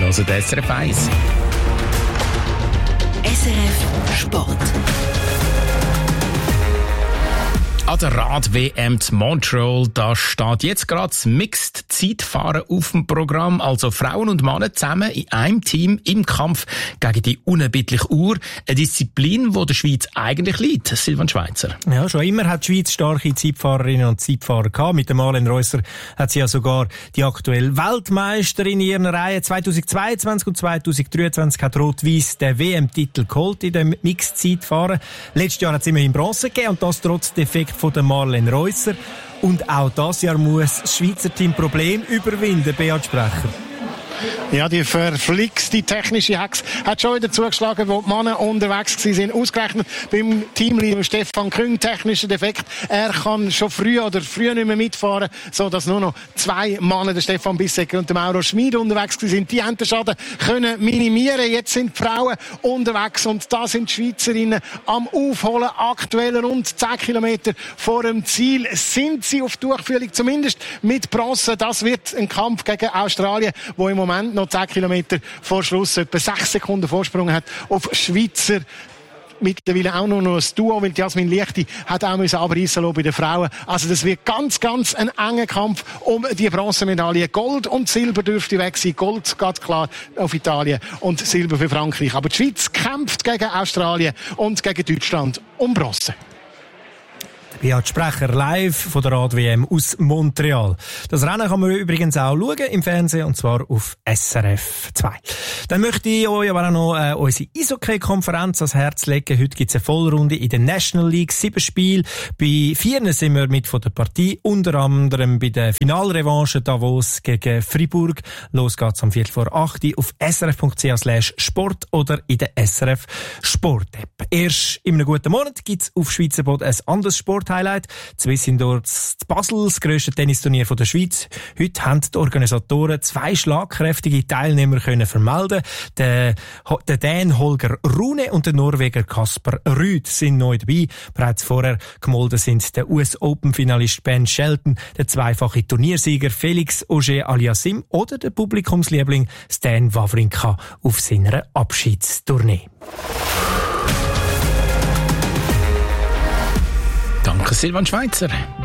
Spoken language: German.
hören SRF 1. SRF Sport. An der Rad-WM zu Montreal, da steht jetzt gerade das Mixed-Zeitfahren auf dem Programm. Also Frauen und Männer zusammen in einem Team im Kampf gegen die unerbittliche Uhr. Eine Disziplin, die der Schweiz eigentlich liegt. Silvan Schweizer. Ja, schon immer hat die Schweiz starke Zeitfahrerinnen und Zeitfahrer gehabt. Mit der Marlene Reusser hat sie ja sogar die aktuelle Weltmeisterin in ihren Reihen. 2022 und 2023 hat Rot-Weiss den WM-Titel geholt in dem Mixed-Zeitfahren. Letztes Jahr hat es immerhin Bronze gegeben und das trotz Defekt von der Marlene Reusser. Und auch dieses Jahr muss das Schweizer Team Problem überwinden, Beat Sprecher. Ja, die verflixte technische Hex hat schon wieder zugeschlagen, wo die Männer unterwegs waren. Ausgerechnet beim Teamleader Stefan Küng, technischer Defekt. Er kann schon früh nicht mehr mitfahren, so dass nur noch 2 Männer, der Stefan Bissecker und der Mauro Schmid, unterwegs sind. Die haben den Schaden können minimieren. Jetzt sind die Frauen unterwegs und da sind die Schweizerinnen am Aufholen. Aktuell rund 10 Kilometer vor dem Ziel sind sie auf Durchführung, zumindest mit Bronze. Das wird ein Kampf gegen Australien, wo im Moment noch 10 Kilometer vor Schluss etwa 6 Sekunden Vorsprung hat auf Schweizer. Mittlerweile auch noch ein Duo, weil Jasmin Liechti hat auch abreißen lassen bei den Frauen. Also das wird ganz ein enger Kampf um die Bronzemedaille. Gold und Silber dürfte weg sein. Gold geht klar auf Italien und Silber für Frankreich. Aber die Schweiz kämpft gegen Australien und gegen Deutschland um Bronze. Beat Sprecher live von der Rad-WM aus Montreal. Das Rennen kann man übrigens auch schauen im Fernsehen, und zwar auf SRF 2. Dann möchte ich euch aber auch noch unsere Eishockey-Konferenz ans Herz legen. Heute gibt es eine Vollrunde in der National League. 7 Spiele. Bei 4 sind wir mit von der Partie. Unter anderem bei der Finalrevanche Davos gegen Fribourg. Los geht's am 7:45 auf srf.ch/sport oder in der SRF Sport-App. Erst in einem guten Monat gibt's auf Schweizer Boden ein anderes Sport-Highlight. Swiss Indoors Basel, das grösste Tennisturnier der Schweiz. Heute haben die Organisatoren 2 schlagkräftige Teilnehmer können vermelden. Der Dän Holger Rune und der Norweger Kasper Rüd sind neu dabei. Bereits vorher gemolden sind der US-Open-Finalist Ben Shelton, der zweifache Turniersieger Felix Auger-Aliassime oder der Publikumsliebling Stan Wawrinka auf seiner Abschiedstournee. Danke, Silvan Schweizer.